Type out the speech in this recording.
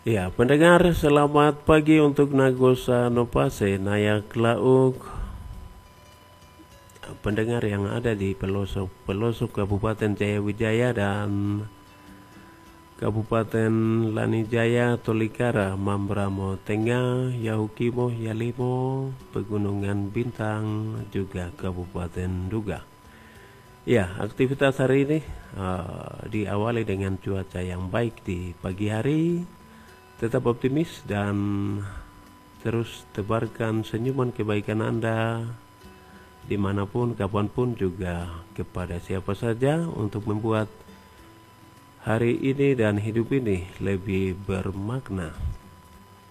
Ya, pendengar, selamat pagi untuk Nagosa Nopase, Nayak Lauk, pendengar yang ada di pelosok-pelosok Kabupaten Jaya Wijaya dan Kabupaten Lanijaya, Tolikara, Mambramo Tengah, Yahukimo, Yalimo, Pegunungan Bintang, juga Kabupaten Duga. Ya, aktivitas hari ini diawali dengan cuaca yang baik di pagi hari. Tetap optimis dan terus tebarkan senyuman kebaikan Anda dimanapun, kapanpun, juga kepada siapa saja untuk membuat hari ini dan hidup ini lebih bermakna.